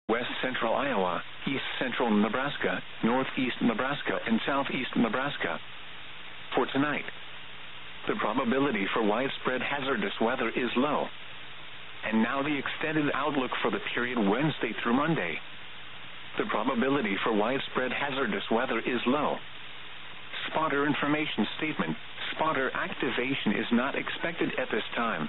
west central Iowa, east central Nebraska, northeast Nebraska, and southeast Nebraska. For tonight, the probability for widespread hazardous weather is low. And now the extended outlook for the period Wednesday through Monday. The probability for widespread hazardous weather is low. Spotter information statement. Spotter activation is not expected at this time.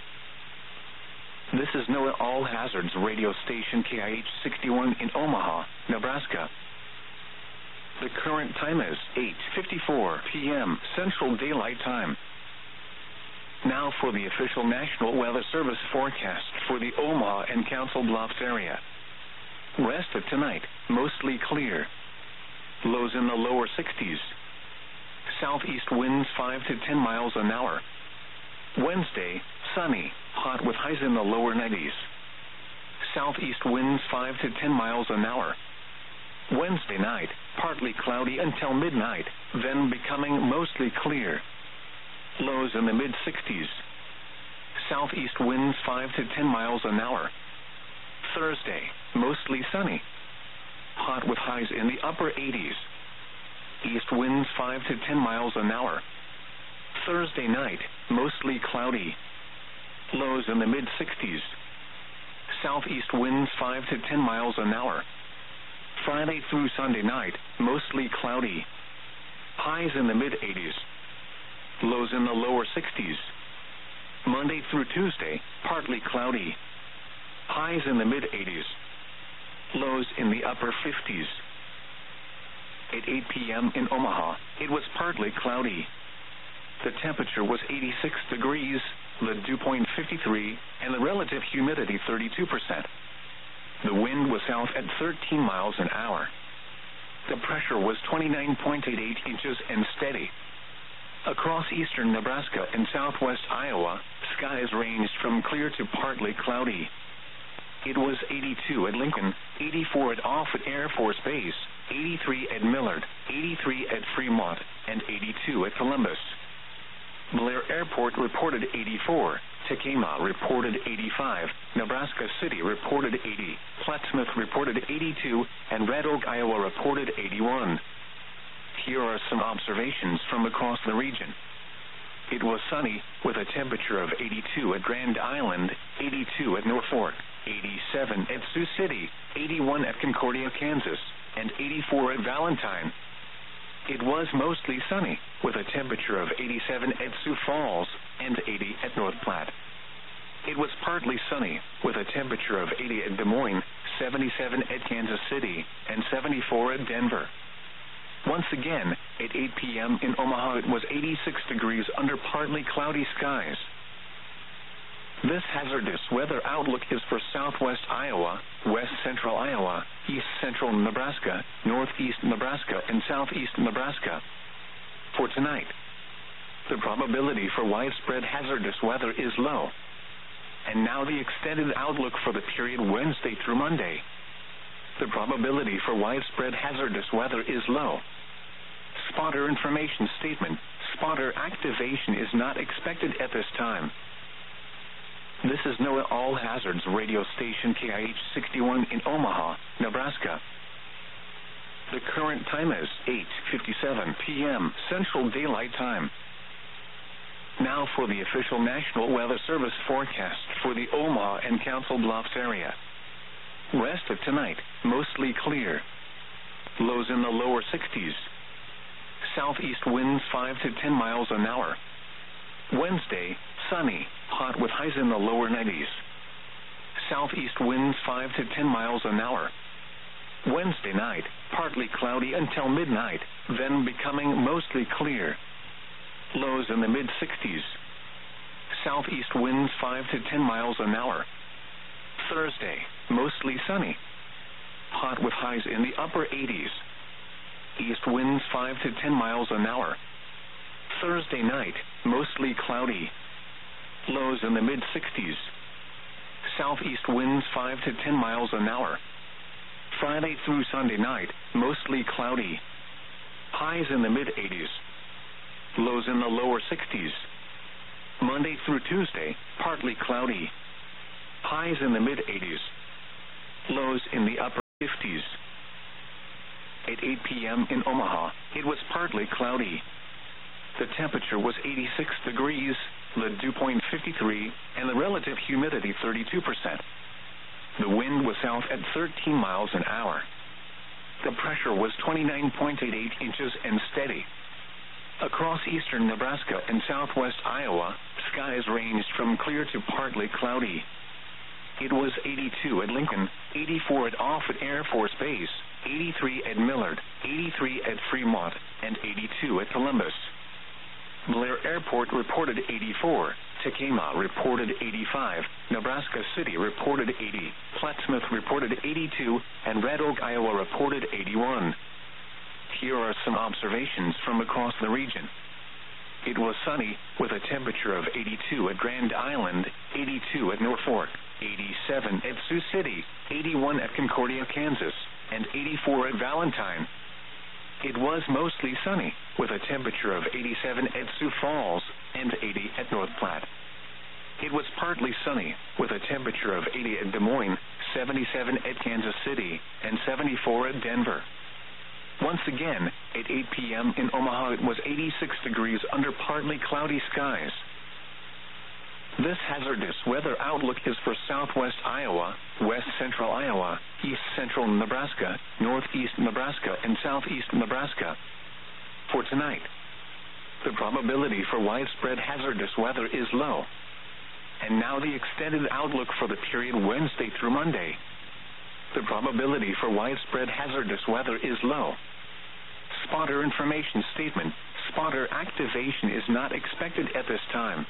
This is NOAA All Hazards radio station KIH 61 in Omaha, Nebraska. The current time is 8:54 p.m. Central Daylight Time. Now for the official National Weather Service forecast for the Omaha and Council Bluffs area. Rest of tonight, mostly clear. Lows in the lower 60s. Southeast winds 5 to 10 miles an hour. Wednesday, sunny, hot with highs in the lower 90s. Southeast winds 5 to 10 miles an hour. Wednesday night, partly cloudy until midnight, then becoming mostly clear. Lows in the mid-60s. Southeast winds 5 to 10 miles an hour. Thursday, mostly sunny. Hot with highs in the upper 80s. East winds 5 to 10 miles an hour. Thursday night, mostly cloudy. Lows in the mid-60s. Southeast winds 5 to 10 miles an hour. Friday through Sunday night, mostly cloudy. Highs in the mid-80s. Lows in the lower 60s. Monday through Tuesday, partly cloudy. Highs in the mid-80s. Lows in the upper 50s. At 8 p.m. in Omaha, it was partly cloudy. The temperature was 86 degrees, the dew point 53, and the relative humidity 32%. The wind was south at 13 miles an hour. The pressure was 29.88 inches and steady. Across eastern Nebraska and southwest Iowa, skies ranged from clear to partly cloudy. It was 82 at Lincoln, 84 at Offutt Air Force Base, 83 at Millard, 83 at Fremont, and 82 at Columbus. Blair Airport reported 84, Tacoma reported 85, Nebraska City reported 80, Plattsmouth reported 82, and Red Oak, Iowa reported 81. Here are some observations from across the region. It was sunny, with a temperature of 82 at Grand Island, 82 at Norfolk, 87 at Sioux City, 81 at Concordia, Kansas, and 84 at Valentine. It was mostly sunny, with a temperature of 87 at Sioux Falls and 80 at North Platte. It was partly sunny, with a temperature of 80 at Des Moines, 77 at Kansas City, and 74 at Denver. Once again, at 8 p.m. in Omaha, it was 86 degrees under partly cloudy skies. This hazardous weather outlook is for southwest Iowa, west central Iowa, east central Nebraska, northeast Nebraska, and southeast Nebraska. For tonight, the probability for widespread hazardous weather is low. And now the extended outlook for the period Wednesday through Monday. The probability for widespread hazardous weather is low. Spotter information statement. Spotter activation is not expected at this time. This is NOAA All Hazards radio station KIH 61 in Omaha, Nebraska. The current time is 8:57 p.m. Central Daylight Time. Now for the official National Weather Service forecast for the Omaha and Council Bluffs area. Rest of tonight, mostly clear. Lows in the lower 60s. Southeast winds 5 to 10 miles an hour. Wednesday, sunny, hot with highs in the lower 90s. Southeast winds 5 to 10 miles an hour. Wednesday night, partly cloudy until midnight, then becoming mostly clear. Lows in the mid-60s. Southeast winds 5 to 10 miles an hour. Thursday, mostly sunny. Hot with highs in the upper 80s. East winds 5 to 10 miles an hour. Thursday night, mostly cloudy. Lows in the mid-60s. Southeast winds 5 to 10 miles an hour. Friday through Sunday night, mostly cloudy. Highs in the mid-80s. Lows in the lower 60s. Monday through Tuesday, partly cloudy. Highs in the mid-80s. Lows in the upper 8 p.m. in Omaha, it was partly cloudy. The temperature was 86 degrees, the dew point 53, and the relative humidity 32%. The wind was south at 13 miles an hour. The pressure was 29.88 inches and steady. Across eastern Nebraska and southwest Iowa, skies ranged from clear to partly cloudy. It was 82 at Lincoln, 84 at Offutt Air Force Base, 83 at Millard, 83 at Fremont, and 82 at Columbus. Blair Airport reported 84, Tekamah reported 85, Nebraska City reported 80, Plattsmouth reported 82, and Red Oak, Iowa reported 81. Here are some observations from across the region. It was sunny, with a temperature of 82 at Grand Island, 82 at Norfolk, 87 at Sioux City, 81 at Concordia, Kansas, and 84 at Valentine. It was mostly sunny, with a temperature of 87 at Sioux Falls and 80 at North Platte. It was partly sunny, with a temperature of 80 at Des Moines, 77 at Kansas City, and 74 at Denver. Once again, at 8 p.m. in Omaha, it was 86 degrees under partly cloudy skies. This hazardous weather outlook is for southwest Iowa, west central Iowa, east central Nebraska, northeast Nebraska, and southeast Nebraska. For tonight, the probability for widespread hazardous weather is low. And now the extended outlook for the period Wednesday through Monday. The probability for widespread hazardous weather is low. Spotter information statement: spotter activation is not expected at this time.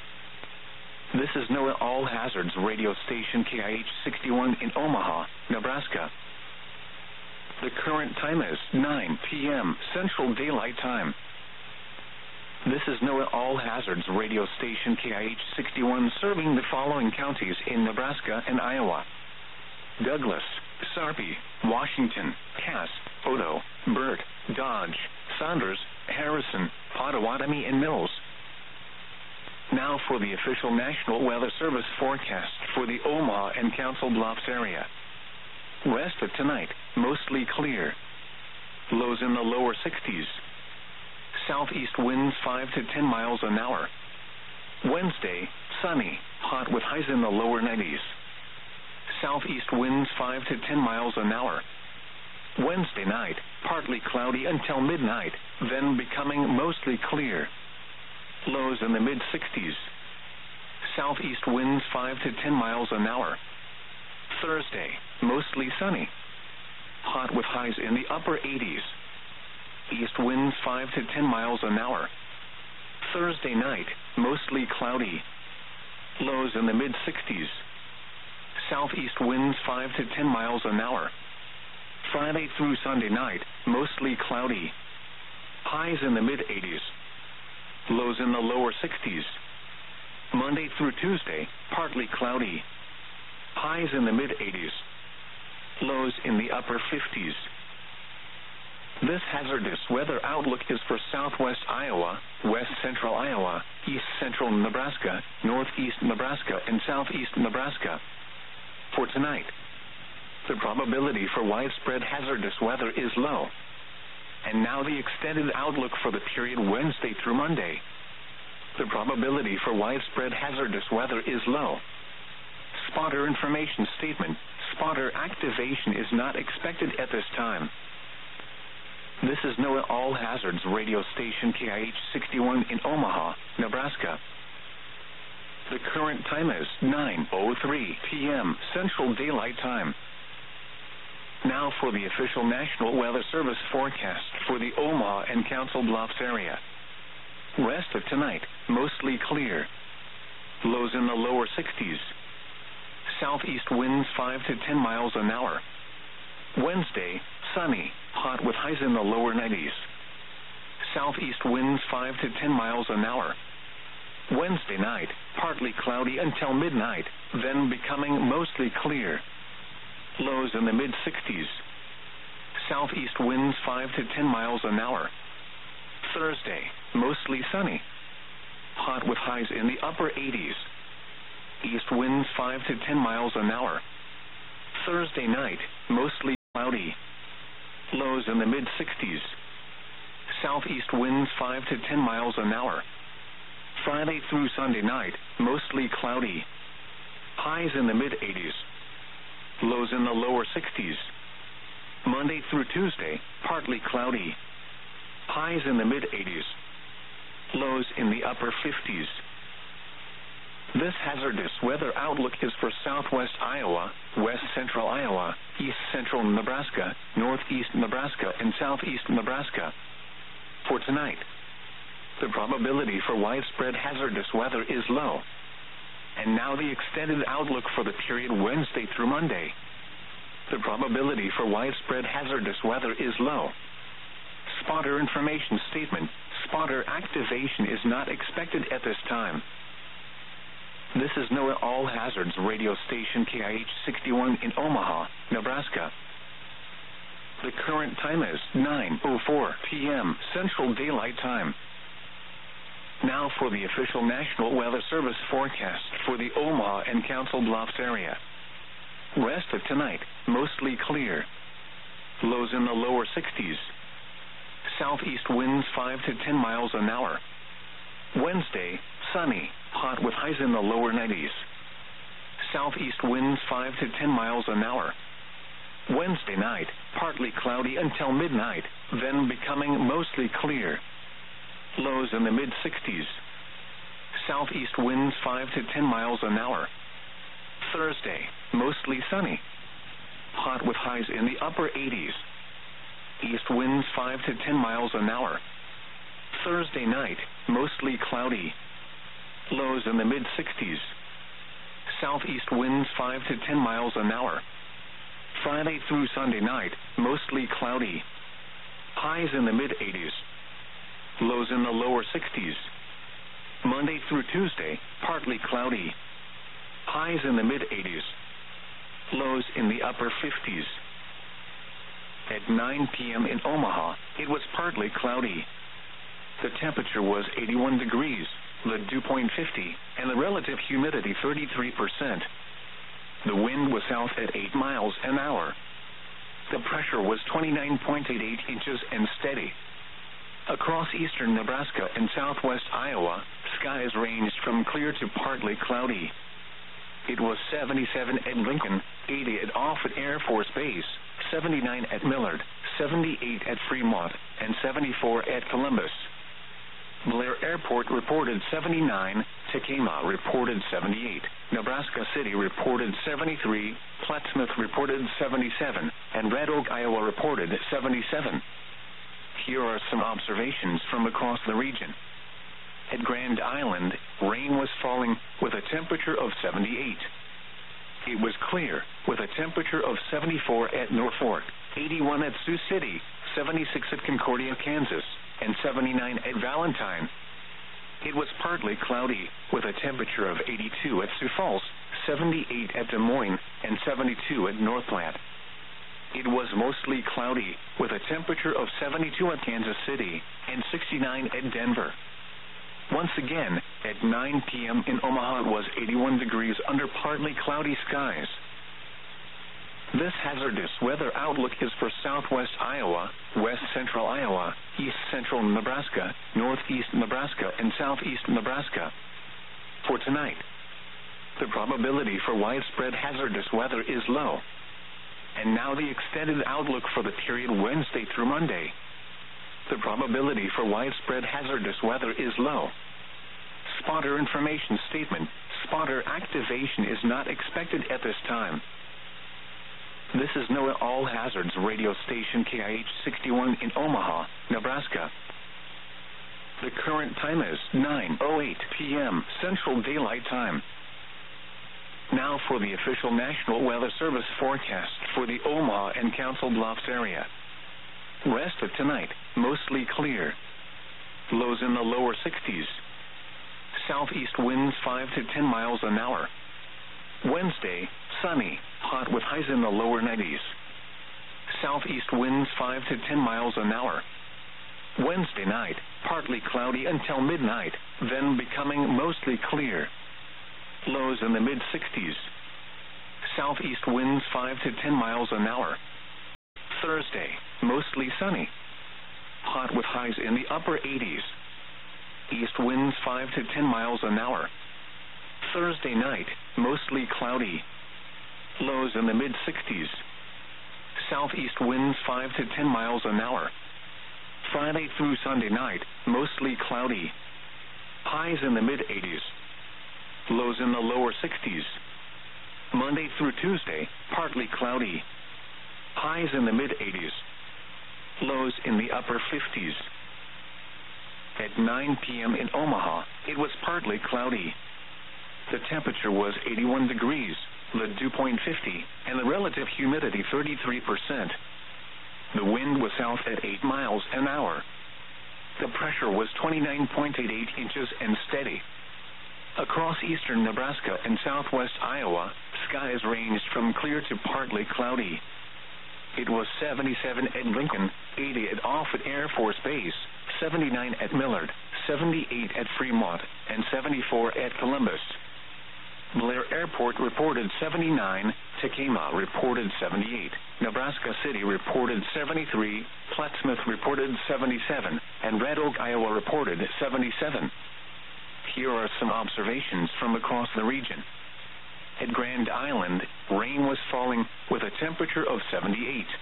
This is NOAA All Hazards radio station KIH 61 in Omaha, Nebraska. The current time is 9 p.m. Central Daylight Time. This is NOAA All Hazards radio station KIH 61 serving the following counties in Nebraska and Iowa: Douglas, Sarpy, Washington, Cass, Odo, Burt, Dodge, Saunders, Harrison, Potawatomi, and Mills. Now for the official National Weather Service forecast for the Omaha and Council Bluffs area. Rest of tonight, mostly clear. Lows in the lower 60s. Southeast winds 5 to 10 miles an hour. Wednesday, sunny, hot with highs in the lower 90s. Southeast winds 5 to 10 miles an hour. Wednesday night, partly cloudy until midnight, then becoming mostly clear. Lows in the mid-60s. Southeast winds 5 to 10 miles an hour. Thursday, mostly sunny. Hot with highs in the upper 80s. East winds 5 to 10 miles an hour. Thursday night, mostly cloudy. Lows in the mid-60s. Southeast winds 5 to 10 miles an hour. Friday through Sunday night, mostly cloudy. Highs in the mid-80s. Lows in the lower 60s. Monday through Tuesday, partly cloudy. Highs in the mid-80s. Lows in the upper 50s. This hazardous weather outlook is for southwest Iowa, west central Iowa, east central Nebraska, northeast Nebraska, and southeast Nebraska. For tonight, the probability for widespread hazardous weather is low. And now the extended outlook for the period Wednesday through Monday. The probability for widespread hazardous weather is low. Spotter information statement: spotter activation is not expected at this time. This is NOAA All Hazards radio station KIH 61 in Omaha, Nebraska. The current time is 9:03 p.m. Central Daylight Time. Now for the official National Weather Service forecast for the Omaha and Council Bluffs area. Rest of tonight, mostly clear. Lows in the lower 60s. Southeast winds 5 to 10 miles an hour. Wednesday, sunny, hot with highs in the lower 90s. Southeast winds 5 to 10 miles an hour. Wednesday night, partly cloudy until midnight, then becoming mostly clear. Lows in the mid-60s. Southeast winds 5 to 10 miles an hour. Thursday, mostly sunny. Hot with highs in the upper 80s. East winds 5 to 10 miles an hour. Thursday night, mostly cloudy. Lows in in the mid-60s. Southeast winds 5 to 10 miles an hour. Friday through Sunday night, mostly cloudy. Highs in the mid-80s. Lows in the lower 60s. Monday through Tuesday, partly cloudy. Highs in the mid-80s. Lows in the upper 50s. This hazardous weather outlook is for southwest Iowa, west central Iowa, east central Nebraska, northeast Nebraska, and southeast Nebraska. For tonight, the probability for widespread hazardous weather is low. And now the extended outlook for the period Wednesday through Monday. The probability for widespread hazardous weather is low. Spotter information statement. Spotter activation is not expected at this time. This is NOAA All Hazards radio station KIH 61 in Omaha, Nebraska. The current time is 9:04 p.m. Central Daylight Time. Now for the official National Weather Service forecast for the Omaha and Council Bluffs area. Rest of tonight, mostly clear. Lows in the lower 60s. Southeast winds 5 to 10 miles an hour. Wednesday, sunny, hot with highs in the lower 90s. Southeast winds 5 to 10 miles an hour. Wednesday night, partly cloudy until midnight, then becoming mostly clear. Lows in the mid-60s. Southeast winds 5 to 10 miles an hour. Thursday, mostly sunny. Hot with highs in the upper 80s. East winds 5 to 10 miles an hour. Thursday night, mostly cloudy. Lows in the mid-60s. Southeast winds 5 to 10 miles an hour. Friday through Sunday night, mostly cloudy. Highs in the mid-80s. Lows in the lower 60s. Monday through Tuesday, partly cloudy. Highs in the mid-80s. Lows in the upper 50s. At 9 p.m. in Omaha, it was partly cloudy. The temperature was 81 degrees, the dew point 50, and the relative humidity 33%. The wind was south at 8 miles an hour. The pressure was 29.88 inches and steady. Across eastern Nebraska and southwest Iowa, skies ranged from clear to partly cloudy. It was 77 at Lincoln, 80 at Offutt Air Force Base, 79 at Millard, 78 at Fremont, and 74 at Columbus. Blair Airport reported 79, Tekamah reported 78, Nebraska City reported 73, Plattsmouth reported 77, and Red Oak, Iowa reported 77. Here are some observations from across the region. At Grand Island, rain was falling with a temperature of 78. It was clear with a temperature of 74 at Norfolk, 81 at Sioux City, 76 at Concordia, Kansas, and 79 at Valentine. It was partly cloudy with a temperature of 82 at Sioux Falls, 78 at Des Moines, and 72 at North Platte. It was mostly cloudy with a temperature of 72 at Kansas City and 69 at Denver. Once again, at 9 p.m. in Omaha, it was 81 degrees under partly cloudy skies. This hazardous weather outlook is for southwest Iowa, west central Iowa, east central Nebraska, northeast Nebraska, and southeast Nebraska. For tonight, the probability for widespread hazardous weather is low. And now the extended outlook for the period Wednesday through Monday. The probability for widespread hazardous weather is low. Spotter information statement. Spotter activation is not expected at this time. This is NOAA All Hazards radio station KIH 61 in Omaha, Nebraska. The current time is 9:08 p.m. Central Daylight Time. Now for the official National Weather Service forecast for the Omaha and Council Bluffs area. Rest of tonight, mostly clear. Lows in the lower 60s. Southeast winds 5 to 10 miles an hour. Wednesday, sunny, hot with highs in the lower 90s. Southeast winds 5 to 10 miles an hour. Wednesday night, partly cloudy until midnight, then becoming mostly clear. Lows in the mid-60s. Southeast winds 5 to 10 miles an hour. Thursday, mostly sunny. Hot with highs in the upper 80s. East winds 5 to 10 miles an hour. Thursday night, mostly cloudy. Lows in the mid-60s. Southeast winds 5 to 10 miles an hour. Friday through Sunday night, mostly cloudy. Highs in the mid-80s. Lows in the lower 60s. Monday through Tuesday, partly cloudy. Highs in the mid-80s. Lows in the upper 50s. At 9 p.m. in Omaha, it was partly cloudy. The temperature was 81 degrees, the dew point 50, and the relative humidity 33%. The wind was south at 8 miles an hour. The pressure was 29.88 inches and steady. Across eastern Nebraska and southwest Iowa, skies ranged from clear to partly cloudy. It was 77 at Lincoln, 80 at Offutt Air Force Base, 79 at Millard, 78 at Fremont, and 74 at Columbus. Blair Airport reported 79, Tacoma reported 78, Nebraska City reported 73, Plattsmouth reported 77, and Red Oak, Iowa reported 77. Here are some observations from across the region. At Grand Island, rain was falling with a temperature of 78.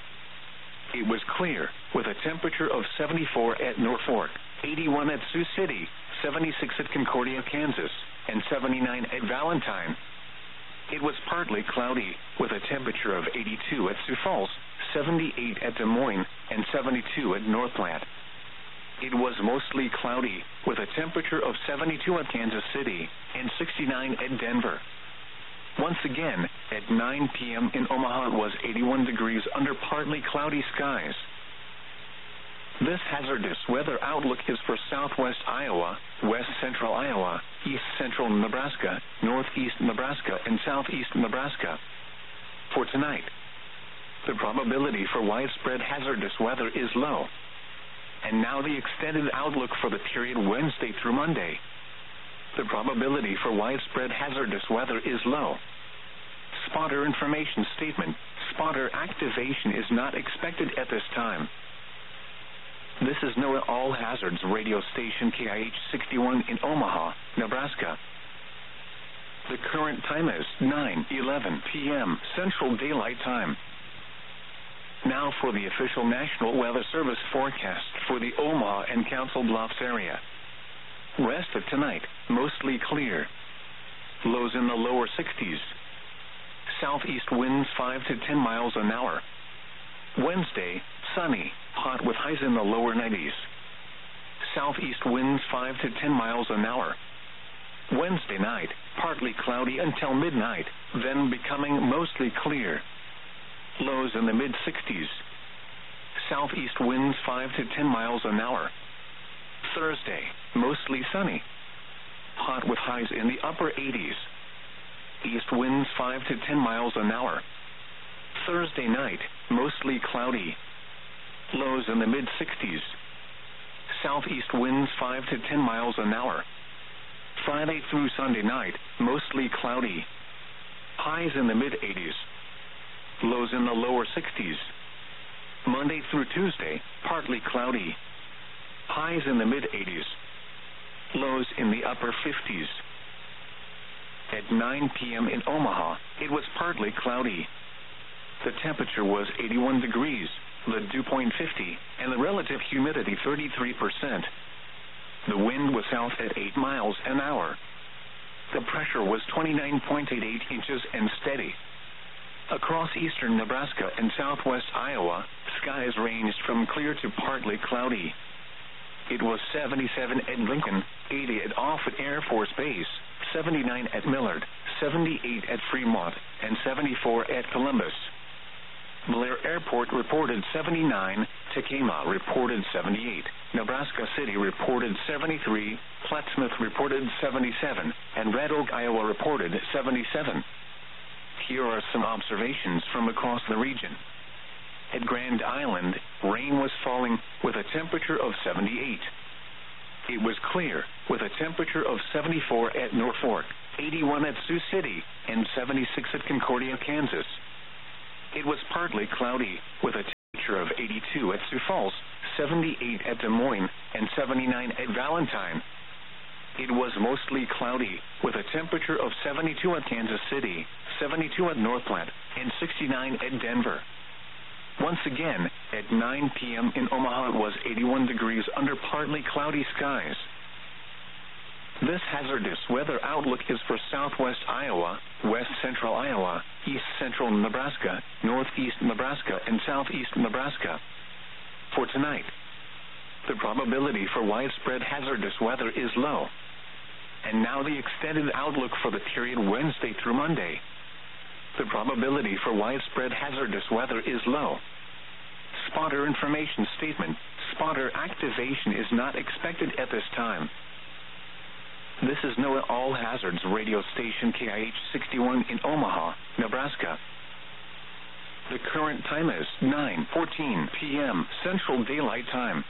It was clear with a temperature of 74 at Norfolk, 81 at Sioux City, 76 at Concordia, Kansas, and 79 at Valentine. It was partly cloudy with a temperature of 82 at Sioux Falls, 78 at Des Moines, and 72 at North Platte. It was mostly cloudy with a temperature of 72 at Kansas City and 69 at Denver. Once again, at 9 p.m. in Omaha, it was 81 degrees under partly cloudy skies. This hazardous weather outlook is for southwest Iowa, west central Iowa, east central Nebraska, northeast Nebraska, and southeast Nebraska. For tonight, the probability for widespread hazardous weather is low. And now the extended outlook for the period Wednesday through Monday. The probability for widespread hazardous weather is low. Spotter information statement. Spotter activation is not expected at this time. This is NOAA All Hazards radio station KIH 61 in Omaha, Nebraska. The current time is 9:11 p.m. Central Daylight Time. Now for the official National Weather Service forecast for the Omaha and Council Bluffs area. Rest of tonight, mostly clear. Lows in the lower 60s. Southeast winds 5 to 10 miles an hour. Wednesday, sunny, hot with highs in the lower 90s. Southeast winds 5 to 10 miles an hour. Wednesday night, partly cloudy until midnight, then becoming mostly clear. Lows in the mid-60s. Southeast winds 5 to 10 miles an hour. Thursday, mostly sunny. Hot with highs in the upper 80s. East winds 5 to 10 miles an hour. Thursday night, mostly cloudy. Lows in the mid-60s. Southeast winds 5 to 10 miles an hour. Friday through Sunday night, mostly cloudy. Highs in the mid-80s. Lows in the lower 60s. Monday through Tuesday, partly cloudy. Highs in the mid-80s. Lows in the upper 50s. At 9 p.m. in Omaha, it was partly cloudy. The temperature was 81 degrees, the dew point 50, and the relative humidity 33%. The wind was south at 8 miles an hour. The pressure was 29.88 inches and steady. Across eastern Nebraska and southwest Iowa, skies ranged from clear to partly cloudy. It was 77 at Lincoln, 80 at Offutt Air Force Base, 79 at Millard, 78 at Fremont, and 74 at Columbus. Blair Airport reported 79, Tacoma reported 78, Nebraska City reported 73, Plattsmouth reported 77, and Red Oak, Iowa reported 77. Here are some observations from across the region. At Grand Island, rain was falling with a temperature of 78. It was clear with a temperature of 74 at Norfolk, 81 at Sioux City, and 76 at Concordia, Kansas. It was partly cloudy with a temperature of 82 at Sioux Falls, 78 at Des Moines, and 79 at Valentine. It was mostly cloudy, with a temperature of 72 at Kansas City, 72 at North Platte, and 69 at Denver. Once again, at 9 p.m. in Omaha it was 81 degrees under partly cloudy skies. This hazardous weather outlook is for southwest Iowa, west central Iowa, east central Nebraska, northeast Nebraska, and southeast Nebraska. For tonight, the probability for widespread hazardous weather is low. And now the extended outlook for the period Wednesday through Monday. The probability for widespread hazardous weather is low. Spotter information statement. Spotter activation is not expected at this time. This is NOAA All Hazards radio station KIH 61 in Omaha, Nebraska. The current time is 9:14 p.m. Central Daylight Time.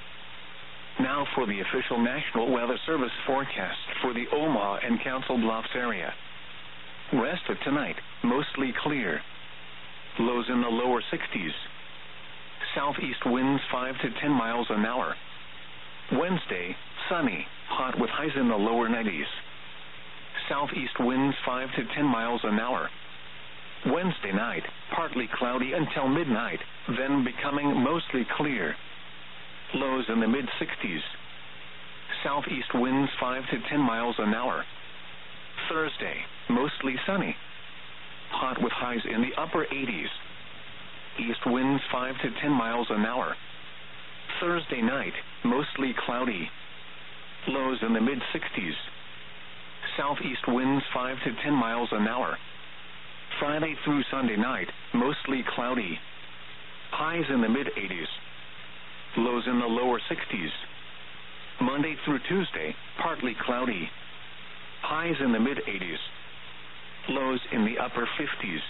Now for the official National Weather Service forecast for the Omaha and Council Bluffs area. Rest of tonight, mostly clear. Lows in the lower 60s. Southeast winds 5 to 10 miles an hour. Wednesday, sunny, hot with highs in the lower 90s. Southeast winds 5 to 10 miles an hour. Wednesday night, partly cloudy until midnight, then becoming mostly clear. Lows in the mid-60s. Southeast winds 5 to 10 miles an hour. Thursday, mostly sunny. Hot with highs in the upper 80s. East winds 5 to 10 miles an hour. Thursday night, mostly cloudy. Lows in the mid-60s. Southeast winds 5 to 10 miles an hour. Friday through Sunday night, mostly cloudy. Highs in the mid-80s. Lows in the lower 60s. Monday through Tuesday, partly cloudy. Highs in the mid-80s. Lows in the upper 50s.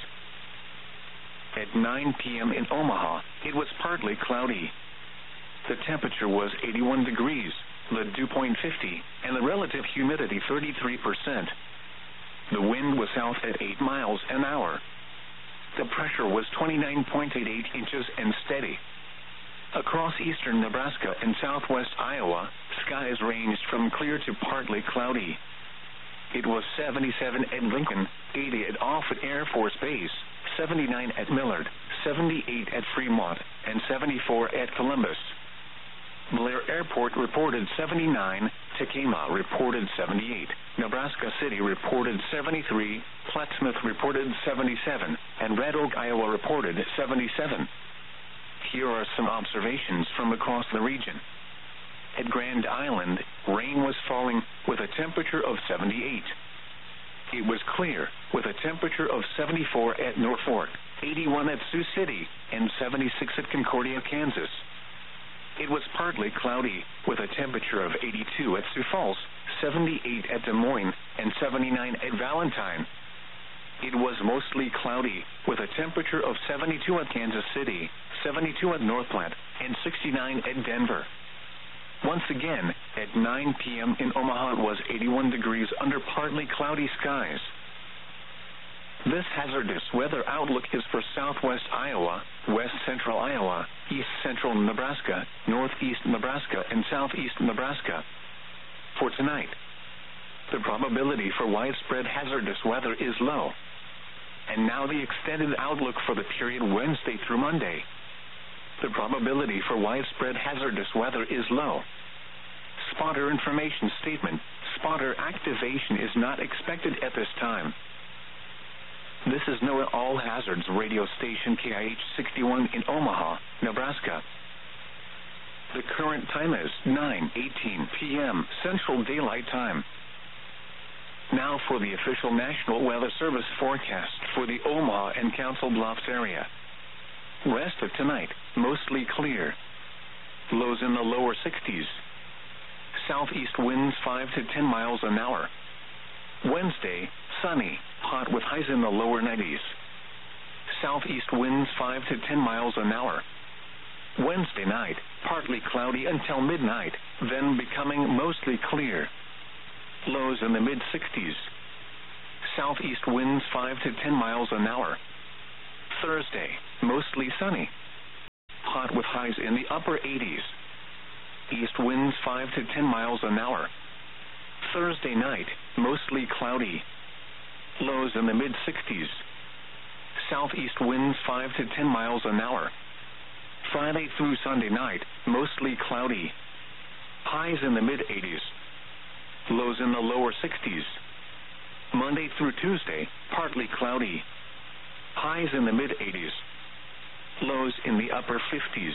At 9 p.m. in Omaha, it was partly cloudy. The temperature was 81 degrees, the dew point 50, and the relative humidity 33%. The wind was south at 8 miles an hour. The pressure was 29.88 inches and steady. Across eastern Nebraska and southwest Iowa, skies ranged from clear to partly cloudy. It was 77 at Lincoln, 80 at Offutt Air Force Base, 79 at Millard, 78 at Fremont, and 74 at Columbus. Blair Airport reported 79, Tekamah reported 78, Nebraska City reported 73, Plattsmouth reported 77, and Red Oak, Iowa reported 77. Here are some observations from across the region. At Grand Island, rain was falling with a temperature of 78. It was clear with a temperature of 74 at Norfolk, 81 at Sioux City, and 76 at Concordia, Kansas. It was partly cloudy with a temperature of 82 at Sioux Falls, 78 at Des Moines, and 79 at Valentine. It was mostly cloudy with a temperature of 72 at Kansas City, 72 at North Platte, and 69 at Denver. Once again, at 9 p.m. in Omaha it was 81 degrees under partly cloudy skies. This hazardous weather outlook is for southwest Iowa, west central Iowa, east central Nebraska, northeast Nebraska, and southeast Nebraska. For tonight, the probability for widespread hazardous weather is low. And now the extended outlook for the period Wednesday through Monday. The probability for widespread hazardous weather is low. Spotter information statement. Spotter activation is not expected at this time. This is NOAA All Hazards radio station KIH 61 in Omaha, Nebraska. The current time is 9:18 p.m. Central Daylight Time. Now for the official National Weather Service forecast for the Omaha and Council Bluffs area. Rest of tonight, mostly clear. Lows in the lower 60s. Southeast winds 5 to 10 miles an hour. Wednesday, sunny, hot with highs in the lower 90s. Southeast winds 5 to 10 miles an hour. Wednesday night, partly cloudy until midnight, then becoming mostly clear. Lows in the mid-60s. Southeast winds 5 to 10 miles an hour. Thursday, mostly sunny. highs in the upper 80s. East winds 5 to 10 miles an hour. Thursday night, mostly cloudy. Lows in the mid-60s. Southeast winds 5 to 10 miles an hour. Friday through Sunday night, mostly cloudy. Highs in the mid-80s. Lows in the lower 60s. Monday through Tuesday, partly cloudy. Highs in the mid-80s. Lows in the upper 50s.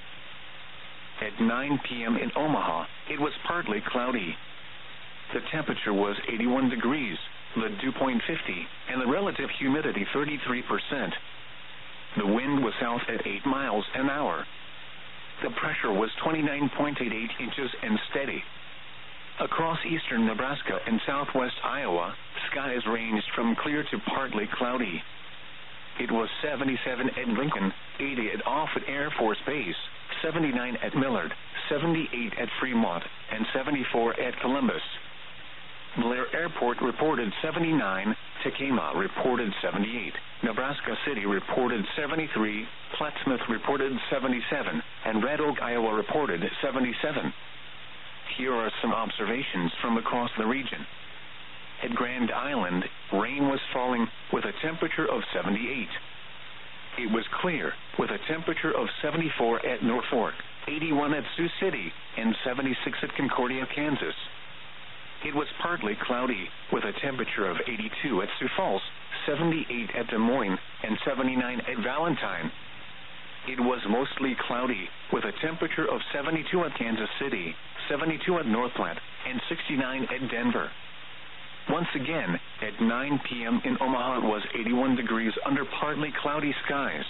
At 9 p.m. in Omaha, it was partly cloudy. The temperature was 81 degrees, the dew point 50, and the relative humidity 33%. The wind was south at 8 miles an hour. The pressure was 29.88 inches and steady. Across eastern Nebraska and southwest Iowa, skies ranged from clear to partly cloudy. It was 77 at Lincoln, 80 at Offutt Air Force Base, 79 at Millard, 78 at Fremont, and 74 at Columbus. Blair Airport reported 79, Tekamah reported 78, Nebraska City reported 73, Plattsmouth reported 77, and Red Oak, Iowa reported 77. Here are some observations from across the region. At Grand Island, rain was falling with a temperature of 78. It was clear with a temperature of 74 at Norfolk, 81 at Sioux City, and 76 at Concordia, Kansas. It was partly cloudy with a temperature of 82 at Sioux Falls, 78 at Des Moines, and 79 at Valentine. It was mostly cloudy with a temperature of 72 at Kansas City, 72 at North Platte, and 69 at Denver. Once again, at 9 p.m. in Omaha, it was 81 degrees under partly cloudy skies.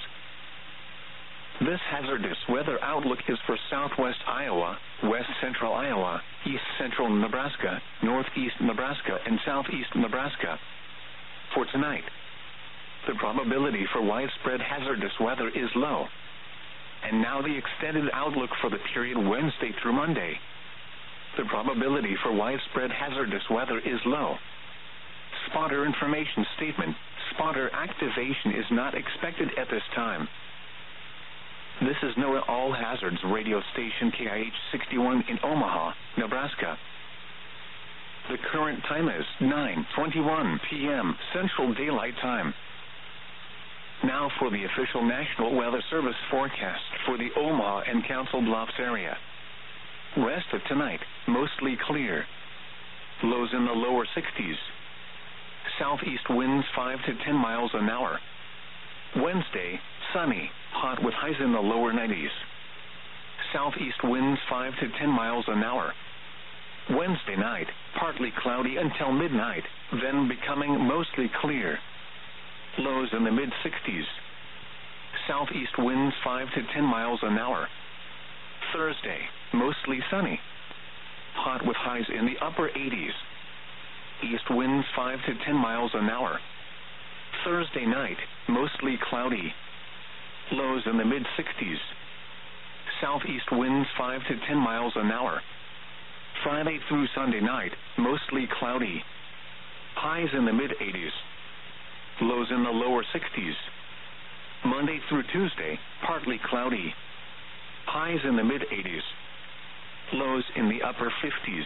This hazardous weather outlook is for southwest Iowa, west central Iowa, east central Nebraska, northeast Nebraska, and southeast Nebraska. For tonight, the probability for widespread hazardous weather is low. And now the extended outlook for the period Wednesday through Monday. The probability for widespread hazardous weather is low. Spotter information statement. Spotter activation is not expected at this time. This is NOAA All Hazards radio station KIH 61 in Omaha, Nebraska. The current time is 9:21 p.m. Central Daylight Time. Now for the official National Weather Service forecast for the Omaha and Council Bluffs area. Rest of tonight, mostly clear. Lows in the lower 60s. Southeast winds 5 to 10 miles an hour. Wednesday, sunny, hot with highs in the lower 90s. Southeast winds 5 to 10 miles an hour. Wednesday night, partly cloudy until midnight, then becoming mostly clear. Lows in the mid-60s. Southeast winds 5 to 10 miles an hour. Thursday, mostly sunny. Hot with highs in the upper 80s. East winds 5 to 10 miles an hour. Thursday night, mostly cloudy. Lows in the mid-60s. Southeast winds 5 to 10 miles an hour. Friday through Sunday night, mostly cloudy. Highs in the mid-80s. Lows in the lower 60s. Monday through Tuesday, partly cloudy. Highs in the mid-80s. Lows in the upper 50s.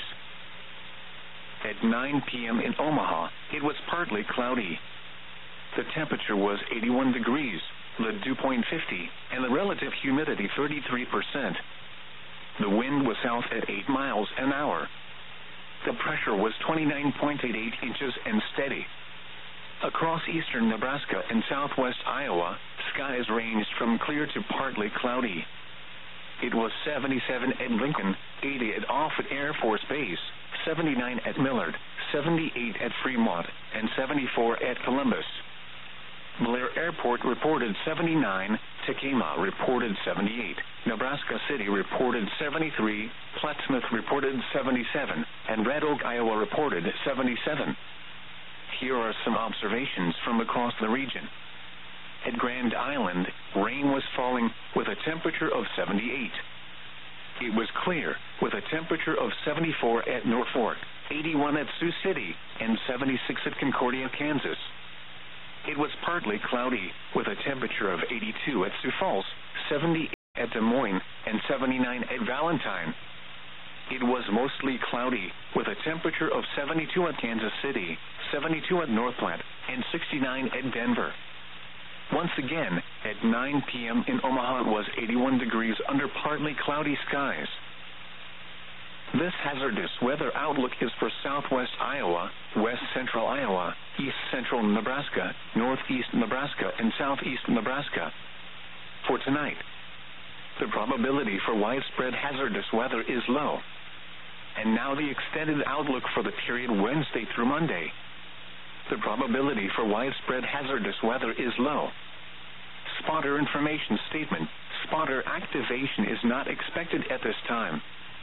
At 9 p.m. in Omaha, it was partly cloudy. The temperature was 81 degrees, the dew point 50, and the relative humidity 33%. The wind was south at 8 miles an hour. The pressure was 29.88 inches and steady. Across eastern Nebraska and southwest Iowa, skies ranged from clear to partly cloudy. It was 77 at Lincoln, 80 at Offutt Air Force Base, 79 at Millard, 78 at Fremont, and 74 at Columbus. Blair Airport reported 79, Tekamah reported 78, Nebraska City reported 73, Plattsmouth reported 77, and Red Oak, Iowa reported 77. Here are some observations from across the region. At Grand Island, rain was falling with a temperature of 78. It was clear with a temperature of 74 at Norfolk, 81 at Sioux City, and 76 at Concordia, Kansas. It was partly cloudy with a temperature of 82 at Sioux Falls, 78 at Des Moines, and 79 at Valentine. It was mostly cloudy, with a temperature of 72 at Kansas City, 72 at North Platte, and 69 at Denver. Once again, at 9 p.m. in Omaha it was 81 degrees under partly cloudy skies. This hazardous weather outlook is for southwest Iowa, west central Iowa, east central Nebraska, northeast Nebraska, and southeast Nebraska. For tonight, the probability for widespread hazardous weather is low. And now the extended outlook for the period Wednesday through Monday. The probability for widespread hazardous weather is low. Spotter information statement. Spotter activation is not expected at this time.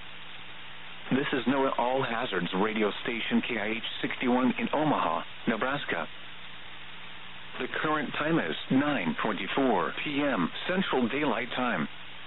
This is NOAA All Hazards radio station KIH 61 in Omaha, Nebraska. The current time is 9:24 p.m. Central Daylight Time.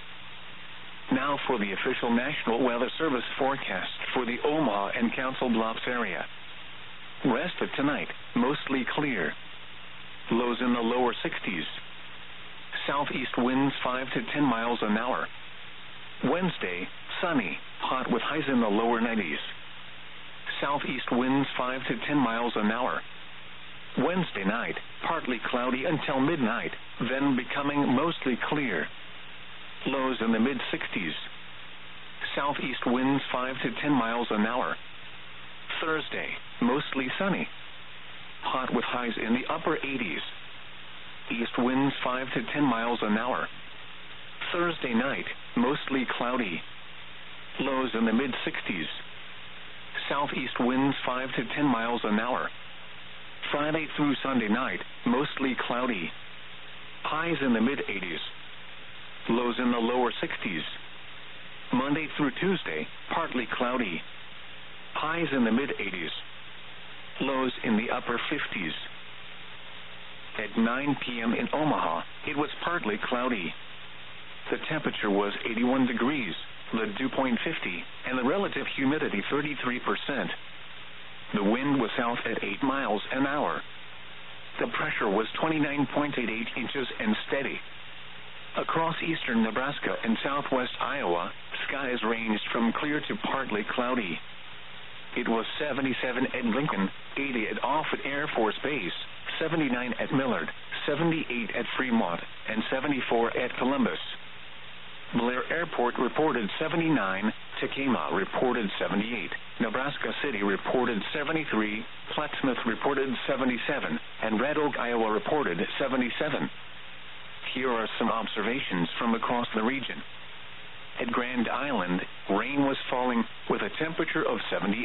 Now for the official National Weather Service forecast for the Omaha and Council Bluffs area. Rest of tonight, mostly clear. Lows in the lower 60s. Southeast winds 5 to 10 miles an hour. Wednesday, sunny, hot with highs in the lower 90s. Southeast winds 5 to 10 miles an hour. Wednesday night, partly cloudy until midnight, then becoming mostly clear. Lows in the mid-60s. Southeast winds 5 to 10 miles an hour. Thursday, mostly sunny. Hot with highs in the upper 80s. East winds 5 to 10 miles an hour. Thursday night, mostly cloudy. Lows in the mid-60s. Southeast winds 5 to 10 miles an hour. Friday through Sunday night, mostly cloudy. Highs in the mid-80s. Lows in the lower 60s. Monday through Tuesday, partly cloudy. Highs in the mid-80s. Lows in the upper 50s. At 9 p.m. in Omaha, it was partly cloudy. The temperature was 81 degrees, the dew point 50, and the relative humidity 33%. The wind was south at 8 miles an hour. The pressure was 29.88 inches and steady. Across eastern Nebraska and southwest Iowa, skies ranged from clear to partly cloudy. It was 77 at Lincoln, 80 at Offutt Air Force Base, 79 at Millard, 78 at Fremont, and 74 at Columbus. Blair Airport reported 79, Tekamah reported 78, Nebraska City reported 73, Plattsmouth reported 77, and Red Oak, Iowa reported 77. Here are some observations from across the region. At Grand Island, rain was falling with a temperature of 78.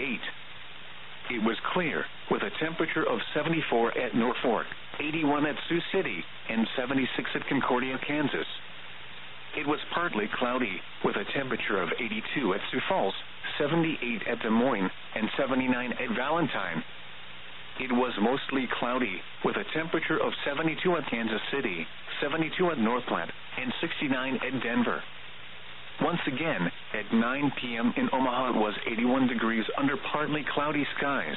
It was clear with a temperature of 74 at Norfolk, 81 at Sioux City, and 76 at Concordia, Kansas. It was partly cloudy with a temperature of 82 at Sioux Falls, 78 at Des Moines, and 79 at Valentine. It was mostly cloudy with a temperature of 72 at Kansas City, 72 at North Platte, and 69 at Denver. Once again, at 9 p.m. in Omaha it was 81 degrees under partly cloudy skies.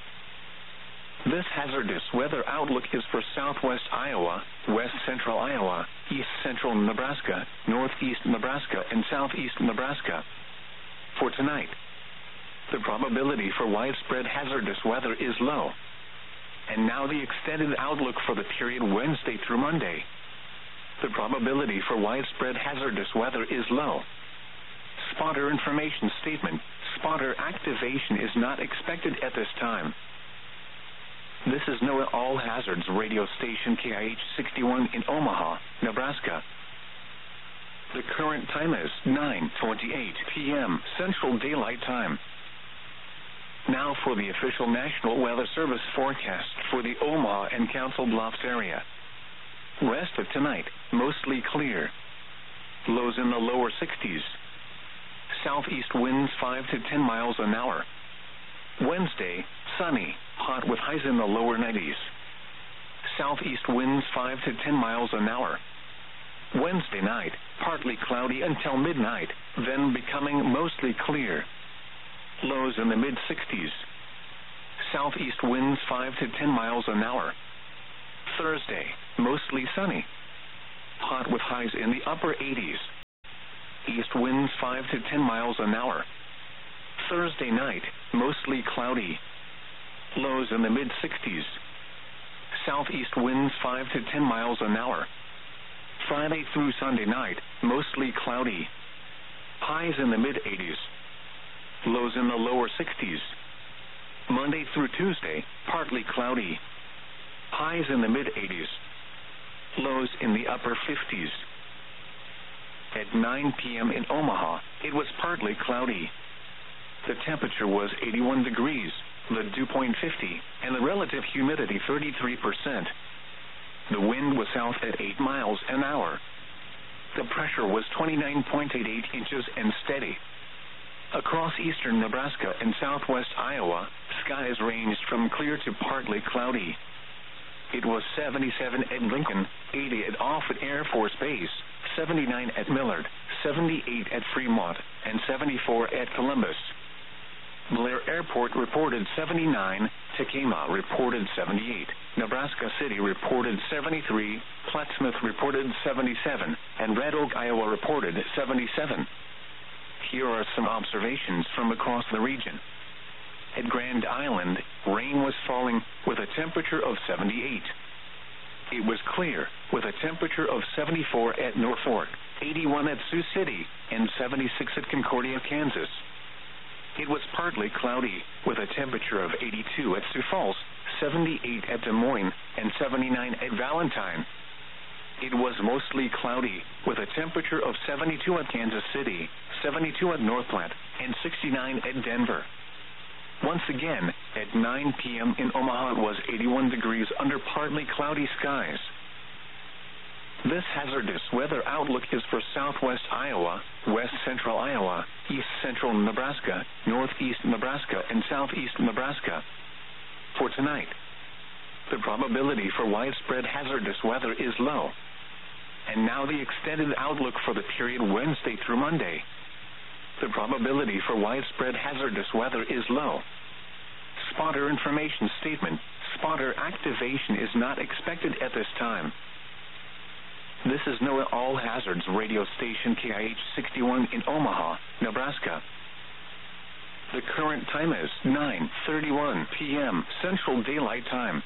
This hazardous weather outlook is for southwest Iowa, west central Iowa, east central Nebraska, northeast Nebraska, and southeast Nebraska. For tonight, the probability for widespread hazardous weather is low. And now the extended outlook for the period Wednesday through Monday. The probability for widespread hazardous weather is low. Spotter information statement. Spotter activation is not expected at this time. This is NOAA All Hazards radio station KIH 61 in Omaha, Nebraska. The current time is 9:28 p.m. Central Daylight Time. Now for the official National Weather Service forecast for the Omaha and Council Bluffs area. Rest of tonight, mostly clear. Lows in the lower 60s. Southeast winds 5 to 10 miles an hour. Wednesday, sunny, hot with highs in the lower 90s. Southeast winds 5 to 10 miles an hour. Wednesday night, partly cloudy until midnight, then becoming mostly clear. Lows in the mid-60s. Southeast winds 5 to 10 miles an hour. Thursday, mostly sunny. Hot with highs in the upper 80s. winds 5 to 10 miles an hour. Thursday night, mostly cloudy. Lows in the mid-60s. Southeast winds 5 to 10 miles an hour. Friday through Sunday night, mostly cloudy. Highs in the mid-80s. Lows in the lower 60s. Monday through Tuesday, partly cloudy. Highs in the mid-80s. Lows in the upper 50s. At 9 p.m. in Omaha, it was partly cloudy. The temperature was 81 degrees, the dew point 50, and the relative humidity 33%. The wind was south at 8 miles an hour. The pressure was 29.88 inches and steady. Across eastern Nebraska and southwest Iowa, skies ranged from clear to partly cloudy. It was 77 at Lincoln, 80 at Offutt Air Force Base, 79 at Millard, 78 at Fremont, and 74 at Columbus. Blair Airport reported 79, Tekamah reported 78, Nebraska City reported 73, Plattsmouth reported 77, and Red Oak, Iowa reported 77. Here are some observations from across the region. At Grand Island, rain was falling with a temperature of 78. It was clear with a temperature of 74 at Norfolk, 81 at Sioux City, and 76 at Concordia, Kansas. It was partly cloudy with a temperature of 82 at Sioux Falls, 78 at Des Moines, and 79 at Valentine. It was mostly cloudy with a temperature of 72 at Kansas City, 72 at North Platte, and 69 at Denver. Once again, at 9 p.m. in Omaha, it was 81 degrees under partly cloudy skies. This hazardous weather outlook is for southwest Iowa, west central Iowa, east central Nebraska, northeast Nebraska, and southeast Nebraska. For tonight, the probability for widespread hazardous weather is low. And now the extended outlook for the period Wednesday through Monday. The probability for widespread hazardous weather is low. Spotter information statement. Spotter activation is not expected at this time. This is NOAA All Hazards radio station KIH 61 in Omaha, Nebraska. The current time is 9:31 p.m. Central Daylight Time.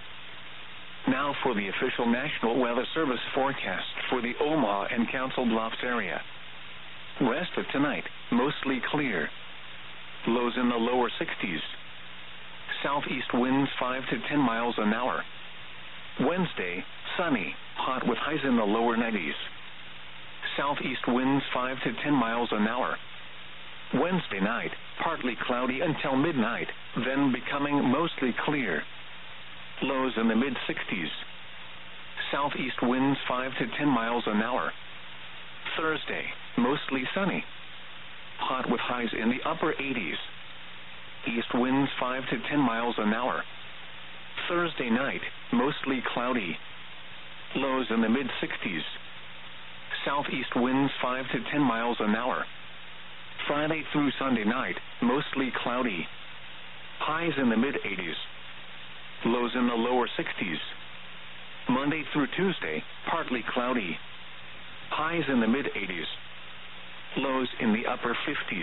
Now for the official National Weather Service forecast for the Omaha and Council Bluffs area. Rest of tonight, mostly clear. Lows in the lower 60s. Southeast winds 5 to 10 miles an hour. Wednesday, sunny, hot with highs in the lower 90s. Southeast winds 5 to 10 miles an hour. Wednesday night, partly cloudy until midnight, then becoming mostly clear. Lows in the mid-60s. Southeast winds 5 to 10 miles an hour. Thursday, mostly sunny. Hot with highs in the upper 80s. East winds 5 to 10 miles an hour. Thursday night, mostly cloudy. Lows in the mid-60s. Southeast winds 5 to 10 miles an hour. Friday through Sunday night, mostly cloudy. Highs in the mid-80s. Lows in the lower 60s. Monday through Tuesday, partly cloudy. Highs in the mid-80s. Lows in the upper 50s.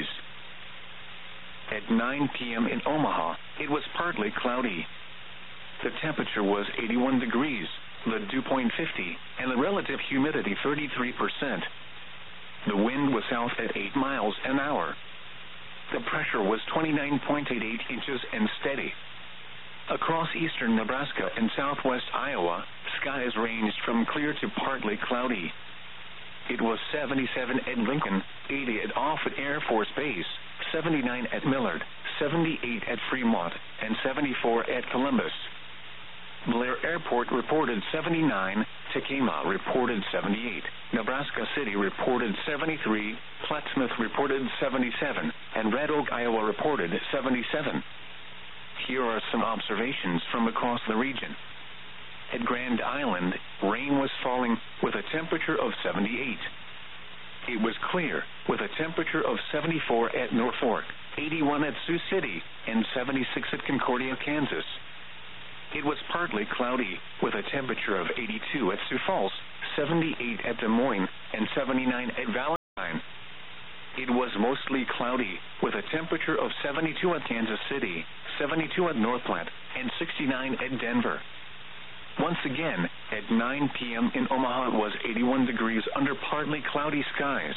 At 9 p.m. in Omaha, it was partly cloudy. The temperature was 81 degrees, the dew point 50, and the relative humidity 33%. The wind was south at 8 miles an hour. The pressure was 29.88 inches and steady. Across eastern Nebraska and southwest Iowa, skies ranged from clear to partly cloudy. It was 77 at Lincoln, 80 at Offutt Air Force Base, 79 at Millard, 78 at Fremont, and 74 at Columbus. Blair Airport reported 79, Tekamah reported 78, Nebraska City reported 73, Plattsmouth reported 77, and Red Oak, Iowa reported 77. Here are some observations from across the region. At Grand Island, rain was falling with a temperature of 78. It was clear with a temperature of 74 at Norfolk, 81 at Sioux City, and 76 at Concordia, Kansas. It was partly cloudy with a temperature of 82 at Sioux Falls, 78 at Des Moines, and 79 at Valentine. It was mostly cloudy, with a temperature of 72 at Kansas City, 72 at North Platte, and 69 at Denver. Once again, at 9 p.m. in Omaha, it was 81 degrees under partly cloudy skies.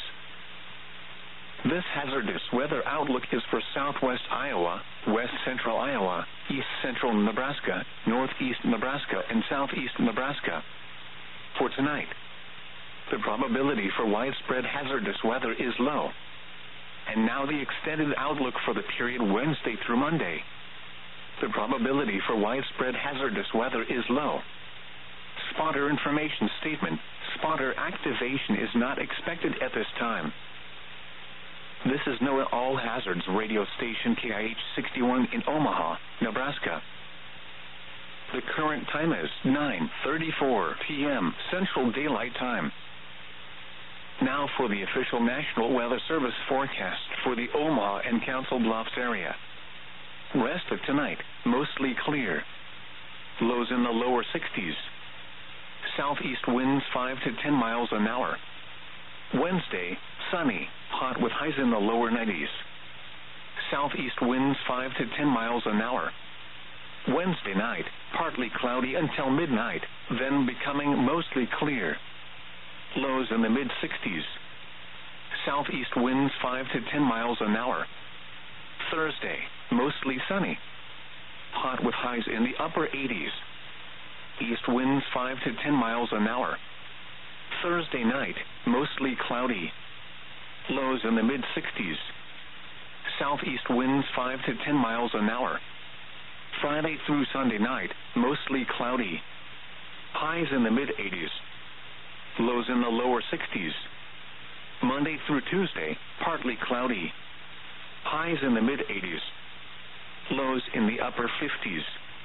This hazardous weather outlook is for southwest Iowa, west central Iowa, east central Nebraska, northeast Nebraska, and southeast Nebraska. For tonight, the probability for widespread hazardous weather is low. And now the extended outlook for the period Wednesday through Monday. The probability for widespread hazardous weather is low. Spotter information statement: spotter activation is not expected at this time. This is NOAA All Hazards radio station KIH 61 in Omaha, Nebraska. The current time is 9:34 p.m. Central Daylight Time. Now for the official National Weather Service forecast for the Omaha and Council Bluffs area. Rest of tonight, mostly clear. Lows in the lower 60s. Southeast winds 5 to 10 miles an hour. Wednesday, sunny, hot with highs in the lower 90s. Southeast winds 5 to 10 miles an hour. Wednesday night, partly cloudy until midnight, then becoming mostly clear. Lows in the mid-60s. Southeast winds 5 to 10 miles an hour. Thursday, mostly sunny. Hot with highs in the upper 80s. East winds 5 to 10 miles an hour. Thursday night, mostly cloudy. Lows in the mid-60s. Southeast winds 5 to 10 miles an hour. Friday through Sunday night, mostly cloudy. Highs in the mid-80s. Lows in the lower 60s. Monday through Tuesday, partly cloudy. Highs in the mid-80s. Lows in the upper 50s.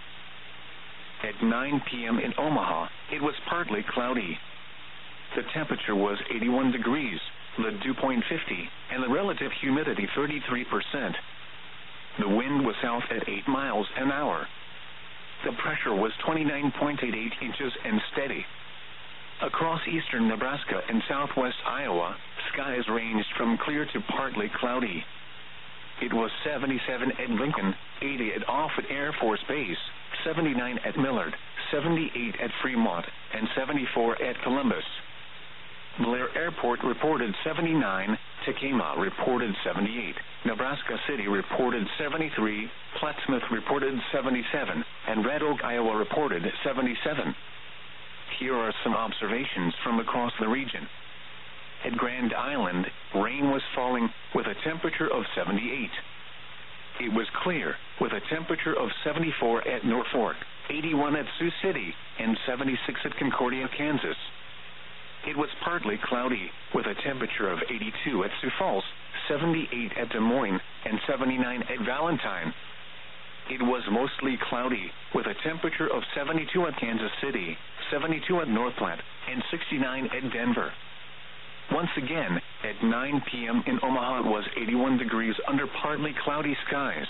At 9 p.m. in Omaha, it was partly cloudy. The temperature was 81 degrees, the dew point 50, and the relative humidity 33%. The wind was south at 8 miles an hour. The pressure was 29.88 inches and steady. Across eastern Nebraska and southwest Iowa, skies ranged from clear to partly cloudy. It was 77 at Lincoln, 80 at Offutt Air Force Base, 79 at Millard, 78 at Fremont, and 74 at Columbus. Blair Airport reported 79, Tacoma reported 78, Nebraska City reported 73, Plattsmouth reported 77, and Red Oak, Iowa reported 77. Here are some observations from across the region. At Grand Island, rain was falling with a temperature of 78. It was clear with a temperature of 74 at Norfolk, 81 at Sioux City, and 76 at Concordia, Kansas. It was partly cloudy with a temperature of 82 at Sioux Falls, 78 at Des Moines, and 79 at Valentine. It was mostly cloudy with a temperature of 72 at Kansas City, 72 at North Platte, and 69 at Denver. Once again, at 9 p.m. in Omaha, it was 81 degrees under partly cloudy skies.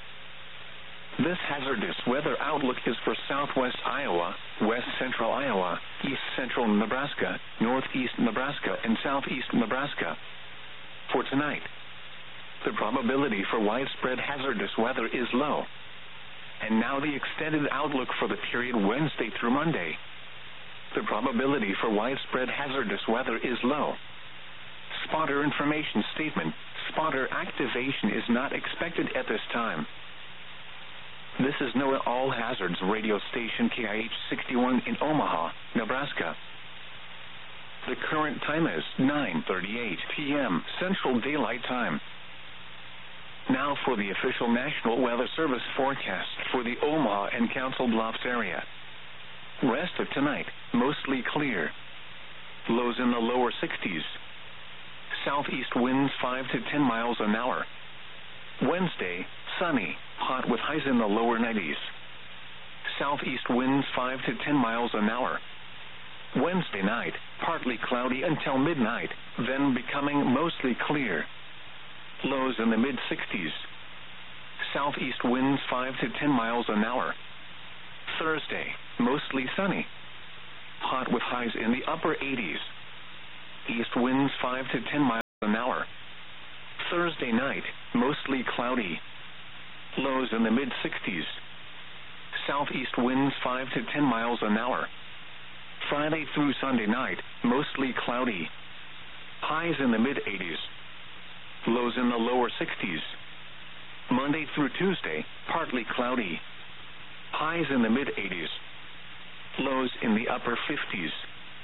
This hazardous weather outlook is for southwest Iowa, west central Iowa, east central Nebraska, northeast Nebraska, and southeast Nebraska. For tonight, the probability for widespread hazardous weather is low. And now the extended outlook for the period Wednesday through Monday. The probability for widespread hazardous weather is low. Spotter information statement: spotter activation is not expected at this time. This is NOAA All Hazards radio station KIH 61 in Omaha, Nebraska. The current time is 9:38 p.m. Central Daylight Time. Now for the official National Weather Service forecast for the Omaha and Council Bluffs area. Rest of tonight, mostly clear. Lows in the lower 60s. Southeast winds 5 to 10 miles an hour. Wednesday, sunny, hot with highs in the lower 90s. Southeast winds 5 to 10 miles an hour. Wednesday night, partly cloudy until midnight, then becoming mostly clear. Lows in the mid-60s. Southeast winds 5 to 10 miles an hour. Thursday, mostly sunny. Hot with highs in the upper 80s. East winds 5 to 10 miles an hour. Thursday night, mostly cloudy. Lows in the mid-60s. Southeast winds 5 to 10 miles an hour. Friday through Sunday night, mostly cloudy. Highs in the mid-80s. Lows in the lower 60s. Monday through Tuesday, partly cloudy. Highs in the mid-80s. Lows in the upper 50s.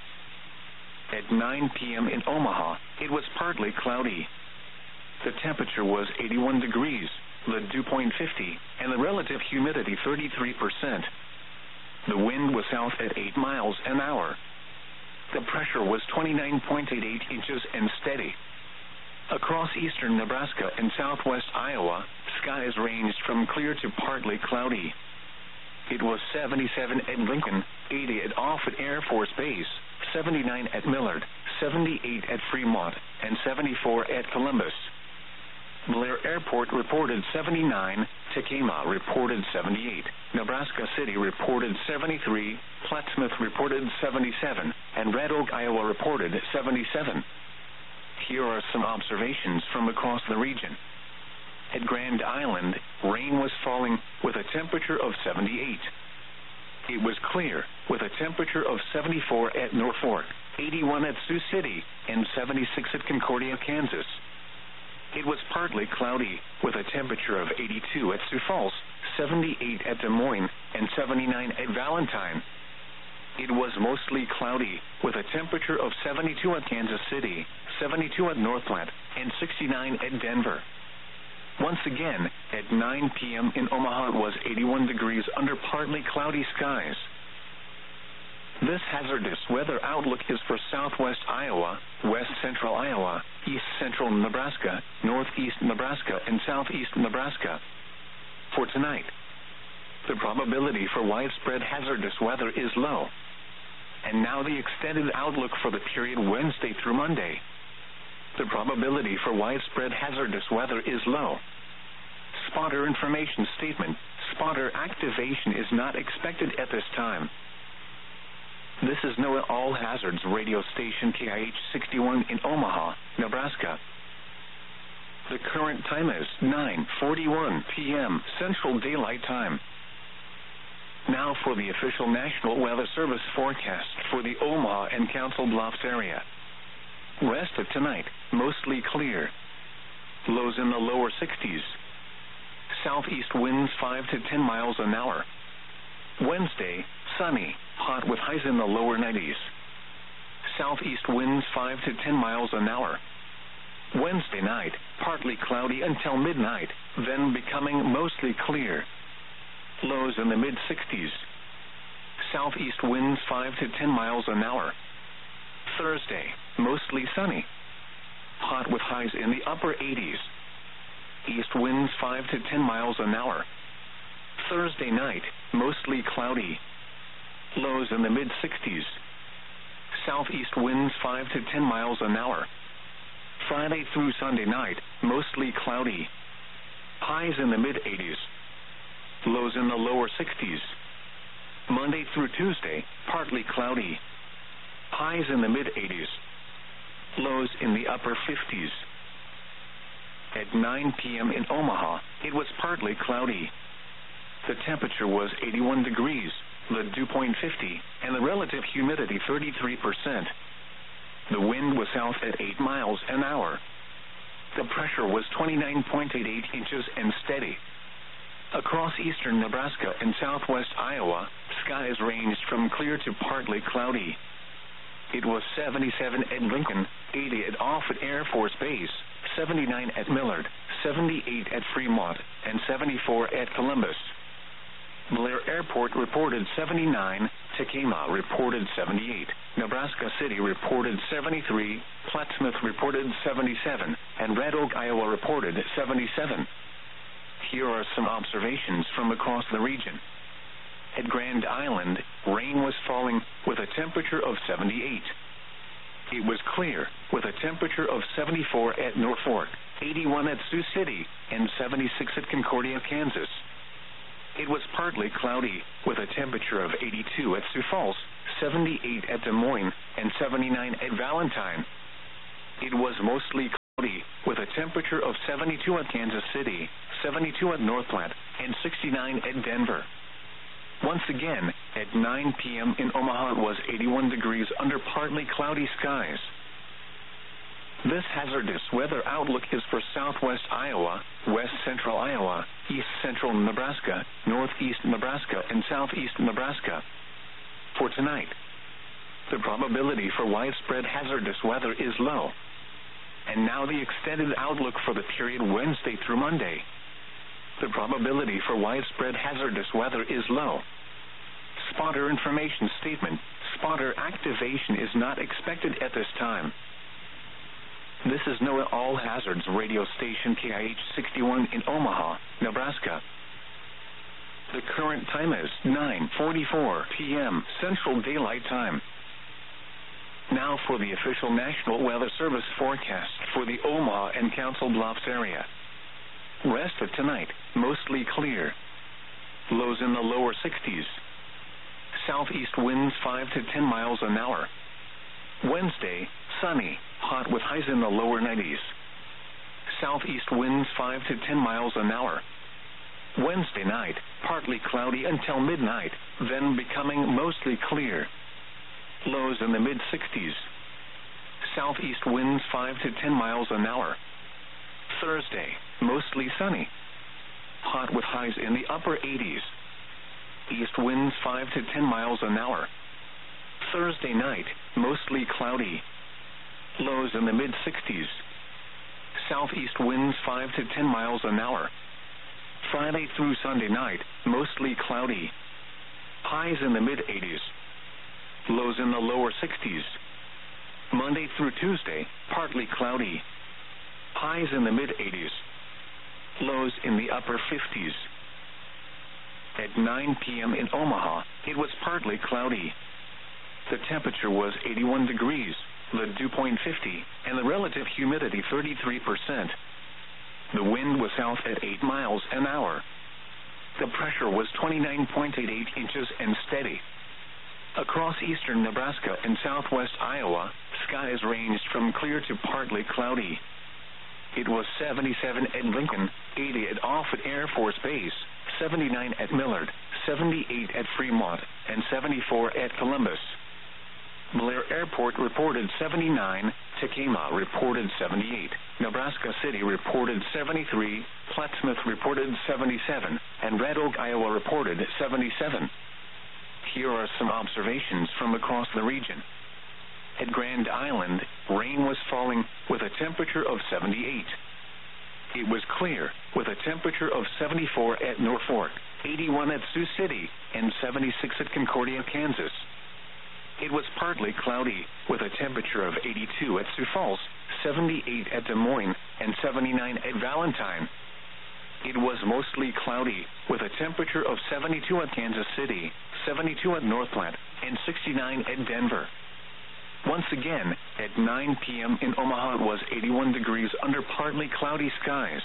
At 9 p.m. in Omaha, it was partly cloudy. The temperature was 81 degrees, the dew point 50, and the relative humidity 33%. The wind was south at 8 miles an hour. The pressure was 29.88 inches and steady. Across eastern Nebraska and southwest Iowa, skies ranged from clear to partly cloudy. It was 77 at Lincoln, 80 at Offutt Air Force Base, 79 at Millard, 78 at Fremont, and 74 at Columbus. Blair Airport reported 79, Tekamah reported 78, Nebraska City reported 73, Plattsmouth reported 77, and Red Oak, Iowa reported 77. Here are some observations from across the region. At Grand Island, rain was falling with a temperature of 78. It was clear with a temperature of 74 at Norfolk, 81 at Sioux City, and 76 at Concordia, Kansas. It was partly cloudy with a temperature of 82 at Sioux Falls, 78 at Des Moines, and 79 at Valentine. It was mostly cloudy with a temperature of 72 at Kansas City, 72 at North Platte, and 69 at Denver. Once again, at 9 p.m. in Omaha, it was 81 degrees under partly cloudy skies. This hazardous weather outlook is for southwest Iowa, west central Iowa, east central Nebraska, northeast Nebraska, and southeast Nebraska. For tonight, the probability for widespread hazardous weather is low. And now the extended outlook for the period Wednesday through Monday. The probability for widespread hazardous weather is low. Spotter information statement. Spotter activation is not expected at this time. This is NOAA All Hazards radio station KIH 61 in Omaha, Nebraska. The current time is 9:41 p.m. Central Daylight Time. Now for the official National Weather Service forecast for the Omaha and Council Bluffs area. Rest of tonight, mostly clear. Lows in the lower 60s. Southeast winds 5 to 10 miles an hour. Wednesday, sunny, hot with highs in the lower 90s. Southeast winds 5 to 10 miles an hour. Wednesday night, partly cloudy until midnight, then becoming mostly clear. Lows in the mid-60s. Southeast winds 5 to 10 miles an hour. Thursday, mostly sunny. Hot with highs in the upper 80s. East winds 5 to 10 miles an hour. Thursday night, mostly cloudy. Lows in the mid-60s. Southeast winds 5 to 10 miles an hour. Friday through Sunday night, mostly cloudy. Highs in the mid-80s. Lows in the lower 60s. Monday through Tuesday, partly cloudy. Highs in the mid-80s. Lows in the upper 50s. At 9 p.m. in Omaha, it was partly cloudy. The temperature was 81 degrees, the dew point 50, and the relative humidity 33%. The wind was south at 8 miles an hour. The pressure was 29.88 inches and steady. Across eastern Nebraska and southwest Iowa, skies ranged from clear to partly cloudy. It was 77 at Lincoln, 80 at Offutt Air Force Base, 79 at Millard, 78 at Fremont, and 74 at Columbus. Blair Airport reported 79, Tekamah reported 78, Nebraska City reported 73, Plattsmouth reported 77, and Red Oak, Iowa reported 77. Here are some observations from across the region. At Grand Island, rain was falling with a temperature of 78. It was clear with a temperature of 74 at Norfolk, 81 at Sioux City, and 76 at Concordia, Kansas. It was partly cloudy with a temperature of 82 at Sioux Falls, 78 at Des Moines, and 79 at Valentine. It was mostly cloudy with a temperature of 72 at Kansas City, 72 at North Platte, and 69 at Denver. Once again, at 9 p.m. in Omaha it was 81 degrees under partly cloudy skies. This hazardous weather outlook is for southwest Iowa, west central Iowa, east central Nebraska, northeast Nebraska, and southeast Nebraska. For tonight, the probability for widespread hazardous weather is low. And now the extended outlook for the period Wednesday through Monday. The probability for widespread hazardous weather is low. Spotter information statement. Spotter activation is not expected at this time. This is NOAA All Hazards radio station KIH 61 in Omaha, Nebraska. The current time is 9:44 p.m. Central Daylight Time. Now for the official National Weather Service forecast for the Omaha and Council Bluffs area. Rest of tonight, mostly clear. Lows in the lower 60s. Southeast winds 5 to 10 miles an hour. Wednesday, sunny, hot with highs in the lower 90s. Southeast winds 5 to 10 miles an hour. Wednesday night, partly cloudy until midnight, then becoming mostly clear. Lows in the mid-60s. Southeast winds 5 to 10 miles an hour. Thursday, mostly sunny. Hot with highs in the upper 80s. East winds 5 to 10 miles an hour. Thursday night, mostly cloudy. Lows in the mid-60s. Southeast winds 5 to 10 miles an hour. Friday through Sunday night, mostly cloudy. Highs in the mid-80s. Lows in the lower 60s. Monday through Tuesday, partly cloudy. Highs in the mid-80s. Lows in the upper 50s. At 9 p.m. in Omaha, it was partly cloudy. The temperature was 81 degrees, the dew point 50, and the relative humidity 33%. The wind was south at 8 miles an hour. The pressure was 29.88 inches and steady. Across eastern Nebraska and southwest Iowa, skies ranged from clear to partly cloudy. It was 77 at Lincoln, 80 at Offutt Air Force Base, 79 at Millard, 78 at Fremont, and 74 at Columbus. Blair Airport reported 79, Tekamah reported 78, Nebraska City reported 73, Plattsmouth reported 77, and Red Oak, Iowa reported 77. Here are some observations from across the region. At Grand Island, rain was falling with a temperature of 78. It was clear with a temperature of 74 at Norfolk, 81 at Sioux City, and 76 at Concordia, Kansas. It was partly cloudy with a temperature of 82 at Sioux Falls, 78 at Des Moines, and 79 at Valentine. It was mostly cloudy with a temperature of 72 at Kansas City, 72 at North Platte, and 69 at Denver. Once again, at 9 p.m. in Omaha it was 81 degrees under partly cloudy skies.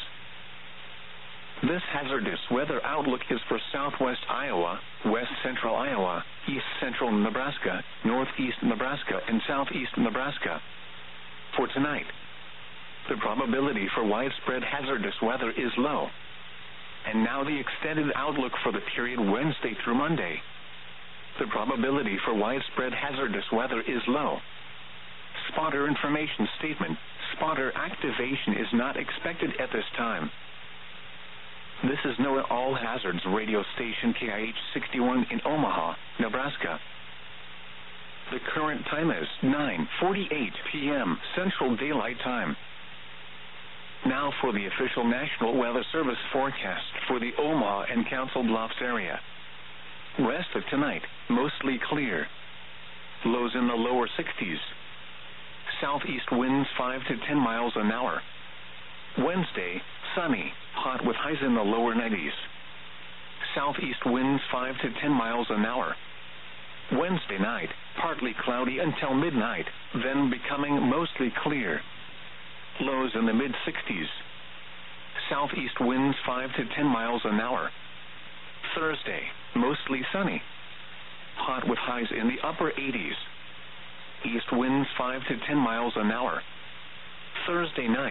This hazardous weather outlook is for southwest Iowa, west central Iowa, east central Nebraska, northeast Nebraska, and southeast Nebraska. For tonight, the probability for widespread hazardous weather is low. And now the extended outlook for the period Wednesday through Monday. The probability for widespread hazardous weather is low. Spotter information statement. Spotter activation is not expected at this time. This is NOAA All Hazards radio station KIH 61 in Omaha, Nebraska. The current time is 9:48 p.m. Central Daylight Time. Now for the official National Weather Service forecast for the Omaha and Council Bluffs area. Rest of tonight, mostly clear. Lows in the lower 60s. Southeast winds 5 to 10 miles an hour. Wednesday, sunny, hot with highs in the lower 90s. Southeast winds 5 to 10 miles an hour. Wednesday night, partly cloudy until midnight, then becoming mostly clear. Lows in the mid-60s. Southeast winds 5 to 10 miles an hour. Thursday, mostly sunny. Hot with highs in the upper 80s. East winds 5 to 10 miles an hour. Thursday night,